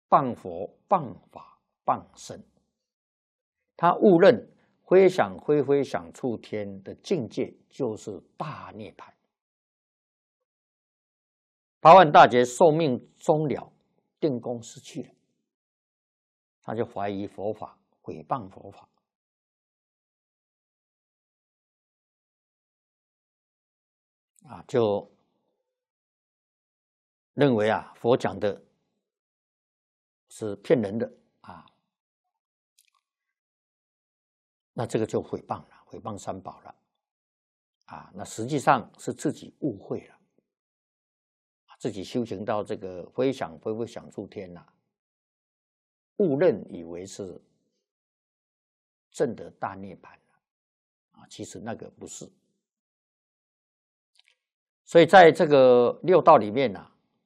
谤佛、谤法、谤僧。他误认非想非非想处天的境界就是大涅槃。八万大劫寿命终了，定功失去了，他就怀疑佛法，毁谤佛法。就认为佛讲的是骗人的那这个就毁谤了，毁谤三宝了那实际上是自己误会了，自己修行到这个非想非非想处天误认以为是证得大涅槃其实那个不是。所以在这个六道里面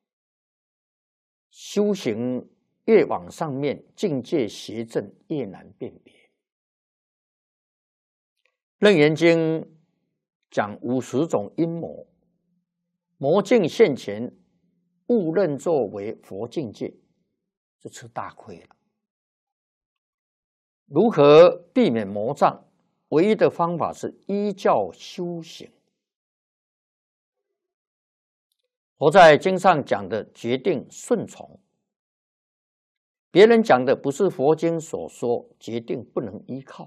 修行越往上面，境界邪正越难辨别。楞严经讲50种阴魔，魔境现前，误认作为佛境界，就吃大亏了。如何避免魔障？唯一的方法是依教修行。佛在经上讲的决定顺从，别人讲的不是佛经所说，决定不能依靠。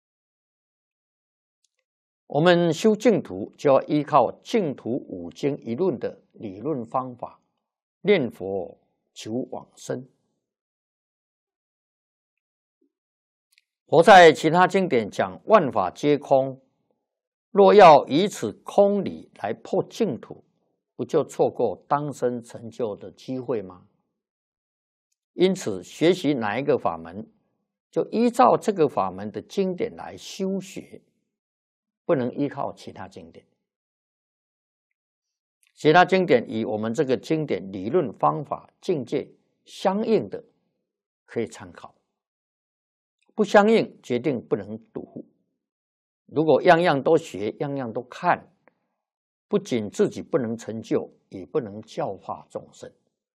我们修净土就要依靠净土五经一论的理论方法，念佛求往生。佛在其他经典讲万法皆空，若要以此空理来破净土，不就错过当生成就的机会吗？因此学习哪一个法门，就依照这个法门的经典来修学，不能依靠其他经典。其他经典与我们这个经典理论方法境界相应的可以参考，不相应决定不能读。如果样样都学，样样都看，不仅自己不能成就，也不能教化众生。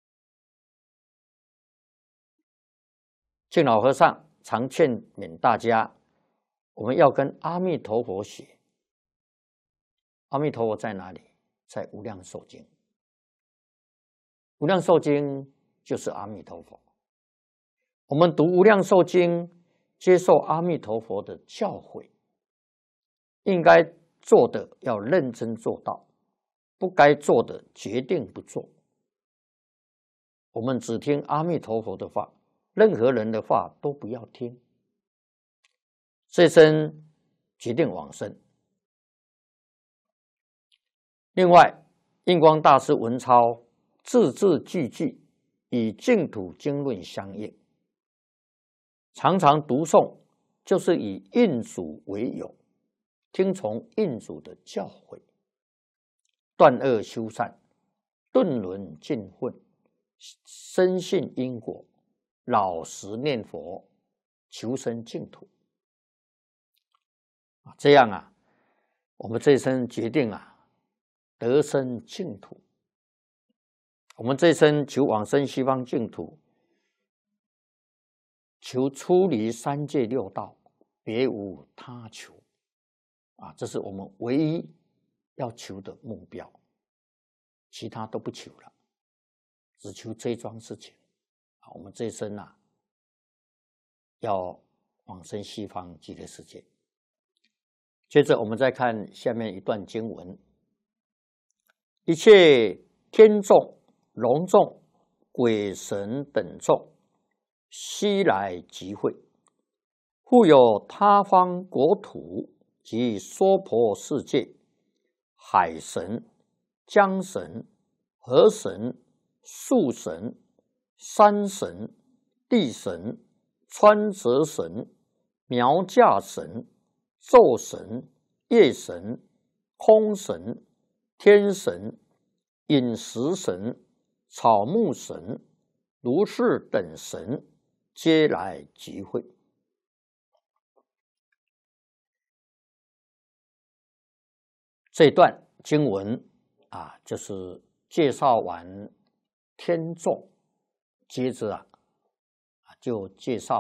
净老和尚常劝勉大家，我们要跟阿弥陀佛学。阿弥陀佛在哪里？在无量寿经。无量寿经就是阿弥陀佛。我们读无量寿经，接受阿弥陀佛的教诲，应该做的要认真做到，不该做的决定不做。我们只听阿弥陀佛的话，任何人的话都不要听。这生决定往生。另外，印光大师文钞字字句句与净土经论相应，常常读诵就是以印主为友，听从印主的教诲，断恶修善，顿轮尽混，深信因果，老实念佛，求生净土。这样我们这一生决定得生净土。我们这一生求往生西方净土，求出离三界六道，别无他求这是我们唯一要求的目标，其他都不求了，只求这一桩事情我们这一生要往生西方极乐世界。接着我们再看下面一段经文：一切天众、龙众、鬼神等众，悉来集会，复有他方国土及娑婆世界、海神、江神、河神、树神、山神、地神、川泽神、苗架神、昼神、夜神、空神、天神、饮食神、草木神、如是等神，皆来集会。这段经文就是介绍完天众，接着就介绍